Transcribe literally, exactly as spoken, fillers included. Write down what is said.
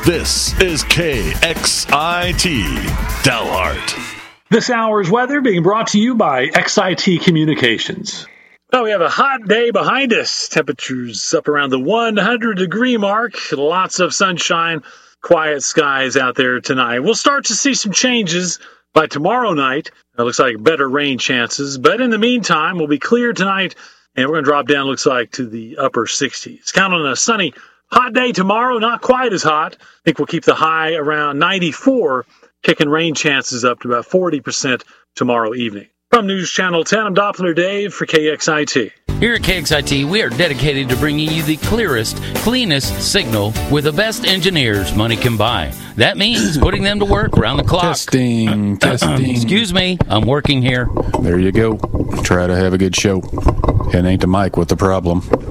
This is K X I T Dalhart. This hour's weather being brought to you by X I T Communications. Well, we have a hot day behind us. Temperatures up around the one hundred degree mark. Lots of sunshine, quiet skies out there tonight. We'll start to see some changes by tomorrow night. It looks like better rain chances. But in the meantime, we'll be clear tonight, and we're going to drop down, looks like, to the upper sixties. Count on a sunny, hot day tomorrow. Not quite as hot. I think we'll keep the high around ninety-four, kicking rain chances up to about forty percent tomorrow evening. From News Channel ten, I'm Doppler Dave for K X I T. Here at K X I T, we are dedicated to bringing you the clearest, cleanest signal with the best engineers money can buy. That means putting them to work around the clock. Testing, testing. Excuse me, I'm working here. There you go. Try to have a good show. It ain't the mic with the problem.